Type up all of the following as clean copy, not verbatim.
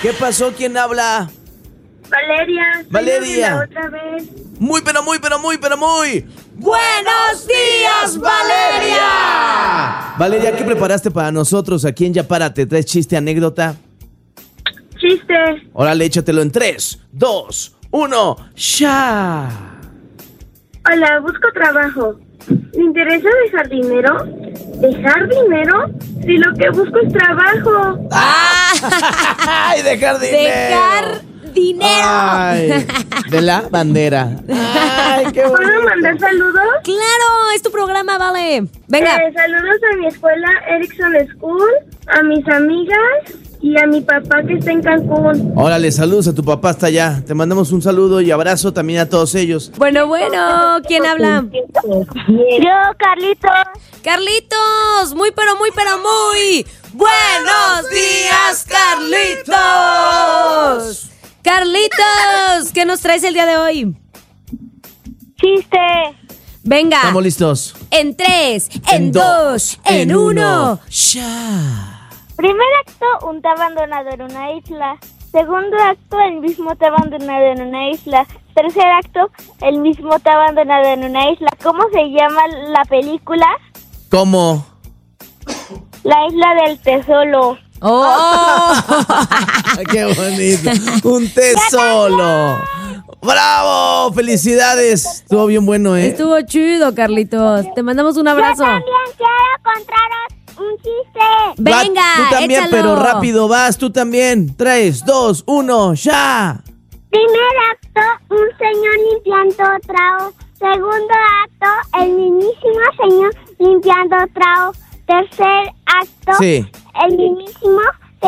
¿Qué pasó? ¿Quién habla? Valeria. Valeria. Otra vez. Muy. ¡Buenos días, Valeria! Valeria, ¿qué preparaste para nosotros aquí en Ya Párate? ¿Traes chiste, anécdota? Chiste. Órale, échatelo en 3, 2, 1, ¡ya! Hola, busco trabajo. ¿Me interesa dejar dinero? ¿Dejar dinero? Si lo que busco es trabajo. ¡Ay, dejar dinero! ¡Dejar dinero! ¡Ay! De la bandera. ¡Ay, qué bonito! ¿Puedo mandar saludos? ¡Claro! Es tu programa, vale. Venga. Saludos a mi escuela Erickson School, a mis amigas y a mi papá que está en Cancún. Órale, saludos a tu papá hasta allá. Te mandamos un saludo y abrazo también a todos ellos. Bueno, ¿quién habla? Yo, Carlitos. Carlitos, muy. ¡Buenos días, Carlitos! Carlitos, ¿qué nos traes el día de hoy? Chiste. Venga. Estamos listos. En 3, en 2, en 1. ¡Ya! Primer acto, un té abandonado en una isla. Segundo acto, el mismo té abandonado en una isla. Tercer acto, el mismo té abandonado en una isla. ¿Cómo se llama la película? ¿Cómo? La isla del tesoro. ¡Oh! ¡Qué bonito! ¡Un té solo! ¡Bravo! ¡Felicidades! Estuvo bien bueno, ¿eh? Estuvo chido, Carlitos. Te mandamos un abrazo. Yo también quiero contaros un chiste. Venga, Tú también, échalo. pero rápido vas, tú también. 3, 2, 1, ¡ya! Primer acto, un señor limpiando trago. Segundo acto, el mismísimo señor limpiando trago. Tercer acto, Sí. el mismísimo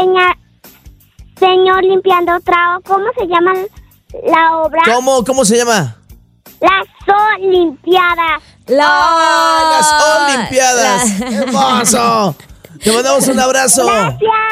señor limpiando trago. ¿Cómo se llama la obra? ¿Cómo se llama? Las Olimpiadas. ¡Las Olimpiadas! ¡Hermoso! Te mandamos un abrazo. Gracias.